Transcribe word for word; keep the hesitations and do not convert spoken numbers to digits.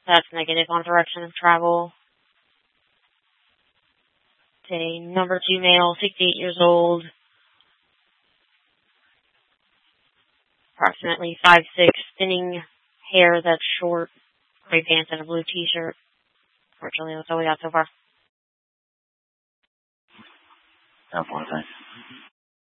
That's negative on direction of travel. It's a number two male, sixty-eight years old, approximately five six, thinning hair that's short, gray pants, and a blue t-shirt. Fortunately, that's all we got so far. Ten four, thanks.